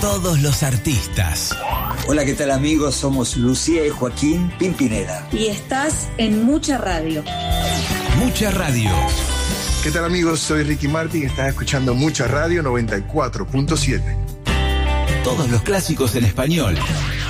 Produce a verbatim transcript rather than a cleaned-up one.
Todos los artistas. Hola, ¿qué tal amigos? Somos Lucía y Joaquín Pimpinela. Y estás en Mucha Radio. Mucha Radio. ¿Qué tal amigos? Soy Ricky Martin y estás escuchando Mucha Radio noventa y cuatro punto siete. Todos los clásicos en español.